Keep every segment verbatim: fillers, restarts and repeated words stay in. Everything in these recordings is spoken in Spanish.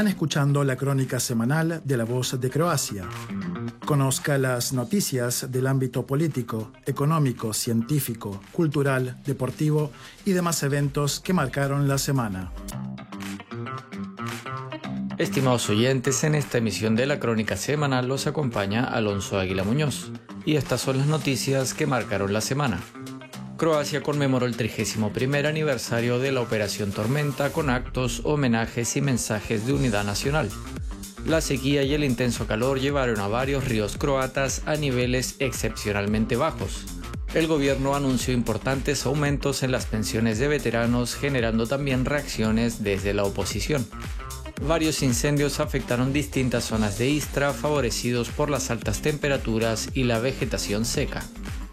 Están escuchando la crónica semanal de La Voz de Croacia. Conozca las noticias del ámbito político, económico, científico, cultural, deportivo y demás eventos que marcaron la semana. Estimados oyentes, en esta emisión de la crónica semanal los acompaña Alonso Águila Muñoz. Y estas son las noticias que marcaron la semana. Croacia conmemoró el trigésimo primer aniversario de la Operación Tormenta con actos, homenajes y mensajes de unidad nacional. La sequía y el intenso calor llevaron a varios ríos croatas a niveles excepcionalmente bajos. El gobierno anunció importantes aumentos en las pensiones de veteranos, generando también reacciones desde la oposición. Varios incendios afectaron distintas zonas de Istra, favorecidos por las altas temperaturas y la vegetación seca.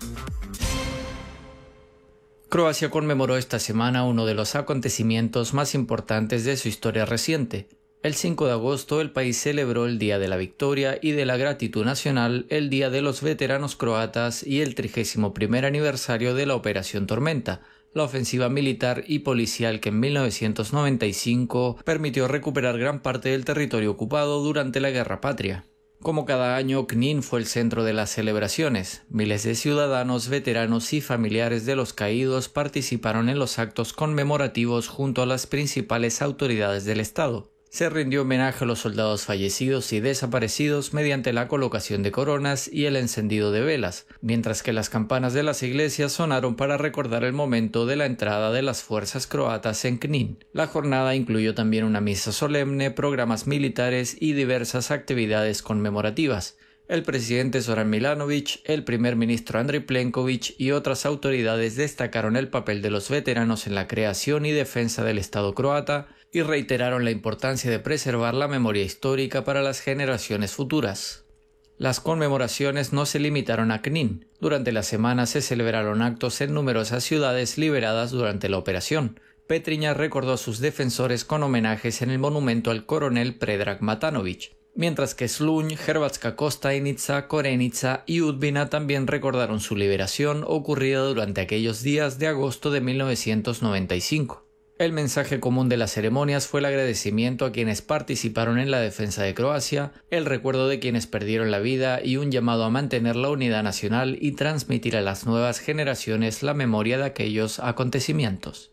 Croacia conmemoró esta semana uno de los acontecimientos más importantes de su historia reciente. El cinco de agosto el país celebró el Día de la Victoria y de la Gratitud Nacional, el Día de los Veteranos Croatas y el trigésimo primer aniversario de la Operación Tormenta, la ofensiva militar y policial que en mil novecientos noventa y cinco permitió recuperar gran parte del territorio ocupado durante la Guerra Patria. Como cada año, Knin fue el centro de las celebraciones. Miles de ciudadanos, veteranos y familiares de los caídos participaron en los actos conmemorativos junto a las principales autoridades del Estado. Se rindió homenaje a los soldados fallecidos y desaparecidos mediante la colocación de coronas y el encendido de velas, mientras que las campanas de las iglesias sonaron para recordar el momento de la entrada de las fuerzas croatas en Knin. La jornada incluyó también una misa solemne, programas militares y diversas actividades conmemorativas. El presidente Zoran Milanović, el primer ministro Andrej Plenković y otras autoridades destacaron el papel de los veteranos en la creación y defensa del Estado croata y reiteraron la importancia de preservar la memoria histórica para las generaciones futuras. Las conmemoraciones no se limitaron a Knin. Durante la semana se celebraron actos en numerosas ciudades liberadas durante la operación. Petrinja recordó a sus defensores con homenajes en el monumento al coronel Predrag Matanović, mientras que Slunj, Hrvatska Kostajnica, Korenica y Udbina también recordaron su liberación ocurrida durante aquellos días de agosto de mil novecientos noventa y cinco. El mensaje común de las ceremonias fue el agradecimiento a quienes participaron en la defensa de Croacia, el recuerdo de quienes perdieron la vida y un llamado a mantener la unidad nacional y transmitir a las nuevas generaciones la memoria de aquellos acontecimientos.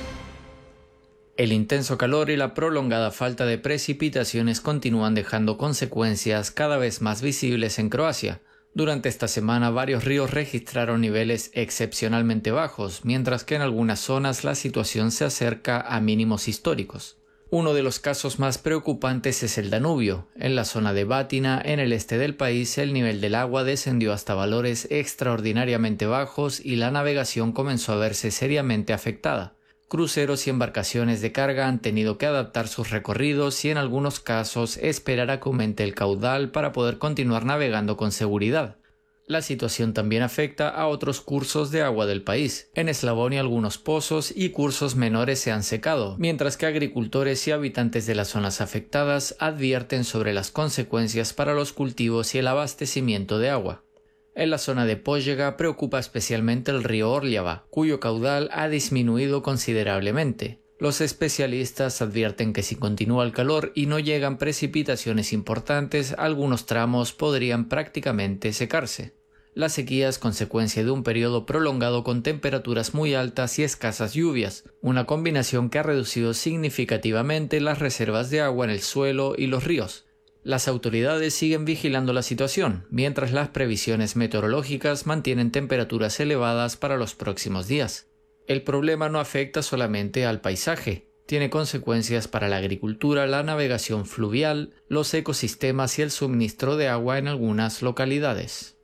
El intenso calor y la prolongada falta de precipitaciones continúan dejando consecuencias cada vez más visibles en Croacia. Durante esta semana varios ríos registraron niveles excepcionalmente bajos, mientras que en algunas zonas la situación se acerca a mínimos históricos. Uno de los casos más preocupantes es el Danubio. En la zona de Batina, en el este del país, el nivel del agua descendió hasta valores extraordinariamente bajos y la navegación comenzó a verse seriamente afectada. Cruceros y embarcaciones de carga han tenido que adaptar sus recorridos y en algunos casos esperar a que aumente el caudal para poder continuar navegando con seguridad. La situación también afecta a otros cursos de agua del país. En Eslavonia algunos pozos y cursos menores se han secado, mientras que agricultores y habitantes de las zonas afectadas advierten sobre las consecuencias para los cultivos y el abastecimiento de agua. En la zona de Požega preocupa especialmente el río Orljava, cuyo caudal ha disminuido considerablemente. Los especialistas advierten que si continúa el calor y no llegan precipitaciones importantes, algunos tramos podrían prácticamente secarse. La sequía es consecuencia de un periodo prolongado con temperaturas muy altas y escasas lluvias, una combinación que ha reducido significativamente las reservas de agua en el suelo y los ríos. Las autoridades siguen vigilando la situación, mientras las previsiones meteorológicas mantienen temperaturas elevadas para los próximos días. El problema no afecta solamente al paisaje, tiene consecuencias para la agricultura, la navegación fluvial, los ecosistemas y el suministro de agua en algunas localidades.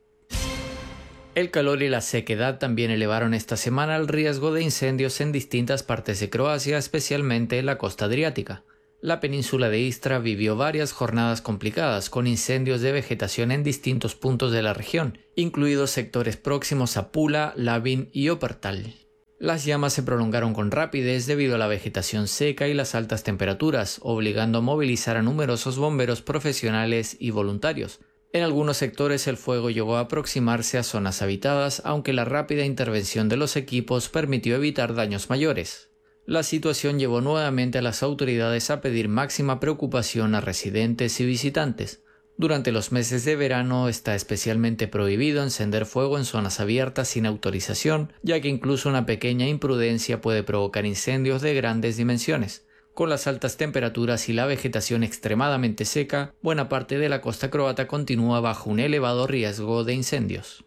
El calor y la sequedad también elevaron esta semana el riesgo de incendios en distintas partes de Croacia, especialmente en la costa adriática. La península de Istra vivió varias jornadas complicadas con incendios de vegetación en distintos puntos de la región, incluidos sectores próximos a Pula, Labin y Opertal. Las llamas se prolongaron con rapidez debido a la vegetación seca y las altas temperaturas, obligando a movilizar a numerosos bomberos profesionales y voluntarios. En algunos sectores el fuego llegó a aproximarse a zonas habitadas, aunque la rápida intervención de los equipos permitió evitar daños mayores. La situación llevó nuevamente a las autoridades a pedir máxima preocupación a residentes y visitantes. Durante los meses de verano está especialmente prohibido encender fuego en zonas abiertas sin autorización, ya que incluso una pequeña imprudencia puede provocar incendios de grandes dimensiones. Con las altas temperaturas y la vegetación extremadamente seca, buena parte de la costa croata continúa bajo un elevado riesgo de incendios.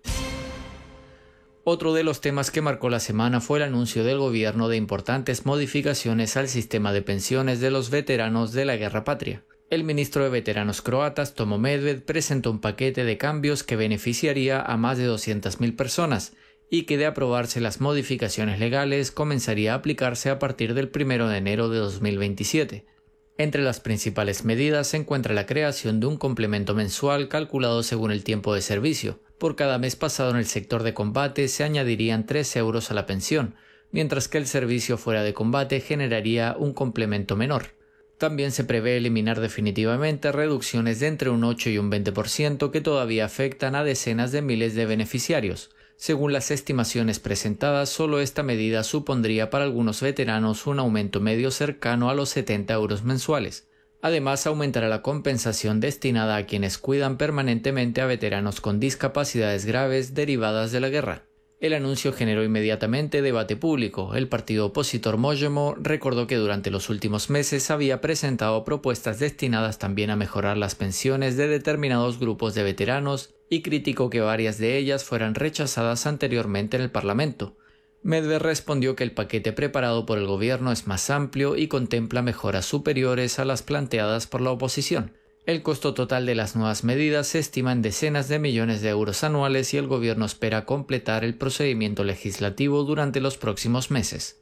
Otro de los temas que marcó la semana fue el anuncio del gobierno de importantes modificaciones al sistema de pensiones de los veteranos de la Guerra Patria. El ministro de Veteranos croatas, Tomo Medved, presentó un paquete de cambios que beneficiaría a más de doscientas mil personas y que, de aprobarse las modificaciones legales, comenzaría a aplicarse a partir del primero de enero de dos mil veintisiete. Entre las principales medidas se encuentra la creación de un complemento mensual calculado según el tiempo de servicio. Por cada mes pasado en el sector de combate se añadirían tres euros a la pensión, mientras que el servicio fuera de combate generaría un complemento menor. También se prevé eliminar definitivamente reducciones de entre un ocho y un veinte por ciento que todavía afectan a decenas de miles de beneficiarios. Según las estimaciones presentadas, solo esta medida supondría para algunos veteranos un aumento medio cercano a los setenta euros mensuales. Además, aumentará la compensación destinada a quienes cuidan permanentemente a veteranos con discapacidades graves derivadas de la guerra. El anuncio generó inmediatamente debate público. El partido opositor Možemo recordó que durante los últimos meses había presentado propuestas destinadas también a mejorar las pensiones de determinados grupos de veteranos y criticó que varias de ellas fueran rechazadas anteriormente en el Parlamento. Medved respondió que el paquete preparado por el gobierno es más amplio y contempla mejoras superiores a las planteadas por la oposición. El costo total de las nuevas medidas se estima en decenas de millones de euros anuales y el gobierno espera completar el procedimiento legislativo durante los próximos meses.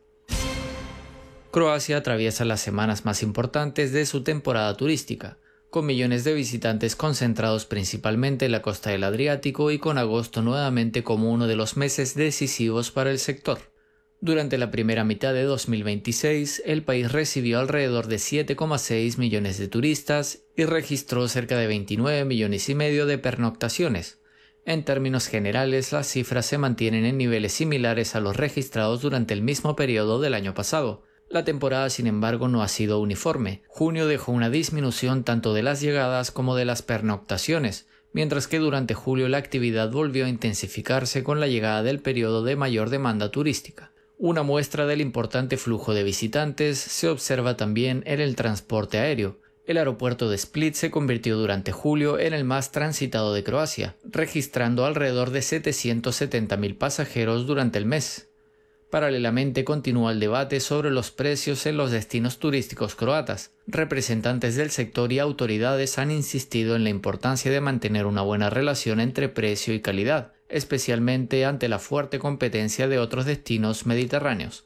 Croacia atraviesa las semanas más importantes de su temporada turística, con millones de visitantes concentrados principalmente en la costa del Adriático y con agosto nuevamente como uno de los meses decisivos para el sector. Durante la primera mitad de dos mil veintiséis, el país recibió alrededor de siete coma seis millones de turistas y registró cerca de veintinueve millones y medio de pernoctaciones. En términos generales, las cifras se mantienen en niveles similares a los registrados durante el mismo periodo del año pasado. La temporada, sin embargo, no ha sido uniforme. Junio dejó una disminución tanto de las llegadas como de las pernoctaciones, mientras que durante julio la actividad volvió a intensificarse con la llegada del periodo de mayor demanda turística. Una muestra del importante flujo de visitantes se observa también en el transporte aéreo. El aeropuerto de Split se convirtió durante julio en el más transitado de Croacia, registrando alrededor de setecientos setenta mil pasajeros durante el mes. Paralelamente continúa el debate sobre los precios en los destinos turísticos croatas. Representantes del sector y autoridades han insistido en la importancia de mantener una buena relación entre precio y calidad, especialmente ante la fuerte competencia de otros destinos mediterráneos.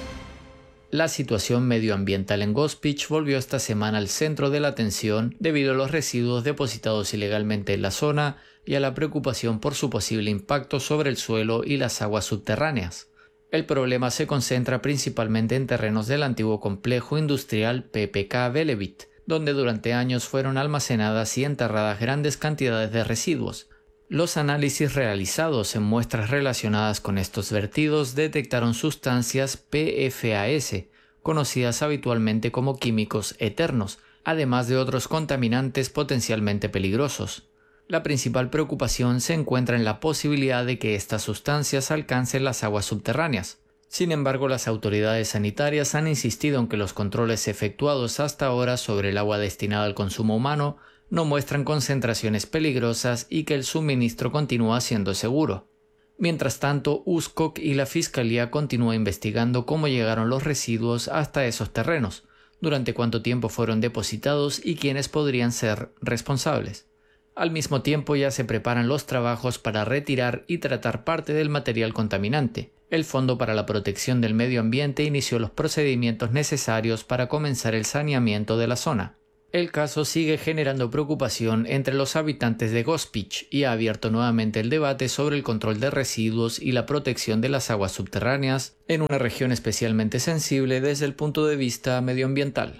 La situación medioambiental en Gospić volvió esta semana al centro de la atención debido a los residuos depositados ilegalmente en la zona y a la preocupación por su posible impacto sobre el suelo y las aguas subterráneas. El problema se concentra principalmente en terrenos del antiguo complejo industrial P P K Velebit, donde durante años fueron almacenadas y enterradas grandes cantidades de residuos. Los análisis realizados en muestras relacionadas con estos vertidos detectaron sustancias P F A S, conocidas habitualmente como químicos eternos, además de otros contaminantes potencialmente peligrosos. La principal preocupación se encuentra en la posibilidad de que estas sustancias alcancen las aguas subterráneas. Sin embargo, las autoridades sanitarias han insistido en que los controles efectuados hasta ahora sobre el agua destinada al consumo humano no muestran concentraciones peligrosas y que el suministro continúa siendo seguro. Mientras tanto, U S C O C y la Fiscalía continúan investigando cómo llegaron los residuos hasta esos terrenos, durante cuánto tiempo fueron depositados y quiénes podrían ser responsables. Al mismo tiempo ya se preparan los trabajos para retirar y tratar parte del material contaminante. El Fondo para la Protección del Medio Ambiente inició los procedimientos necesarios para comenzar el saneamiento de la zona. El caso sigue generando preocupación entre los habitantes de Gospić y ha abierto nuevamente el debate sobre el control de residuos y la protección de las aguas subterráneas en una región especialmente sensible desde el punto de vista medioambiental.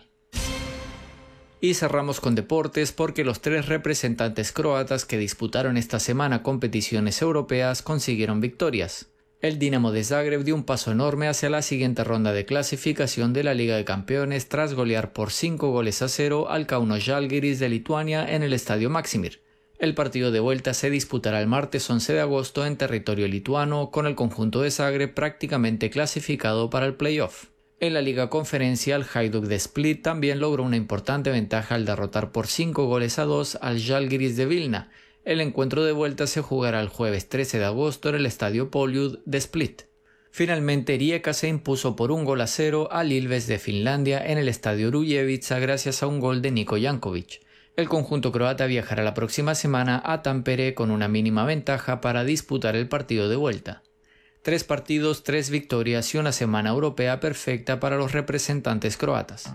Y cerramos con deportes porque los tres representantes croatas que disputaron esta semana competiciones europeas consiguieron victorias. El Dinamo de Zagreb dio un paso enorme hacia la siguiente ronda de clasificación de la Liga de Campeones tras golear por cinco goles a cero al Kauno Žalgiris de Lituania en el Estadio Maksimir. El partido de vuelta se disputará el martes once de agosto en territorio lituano, con el conjunto de Zagreb prácticamente clasificado para el playoff. En la Liga Conferencia, el Hajduk de Split también logró una importante ventaja al derrotar por cinco goles a dos al Žalgiris de Vilna. El encuentro de vuelta se jugará el jueves trece de agosto en el Estadio Poljud de Split. Finalmente, Rijeka se impuso por un gol a cero al Ilves de Finlandia en el Estadio Rujevica gracias a un gol de Niko Jankovic. El conjunto croata viajará la próxima semana a Tampere con una mínima ventaja para disputar el partido de vuelta. Tres partidos, tres victorias y una semana europea perfecta para los representantes croatas.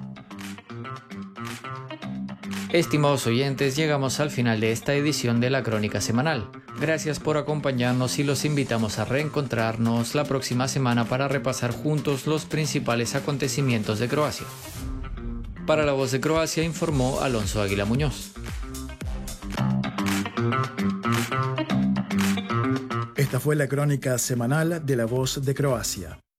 Estimados oyentes, llegamos al final de esta edición de la Crónica Semanal. Gracias por acompañarnos y los invitamos a reencontrarnos la próxima semana para repasar juntos los principales acontecimientos de Croacia. Para La Voz de Croacia informó Alonso Águila Muñoz. Esta fue la Crónica Semanal de La Voz de Croacia.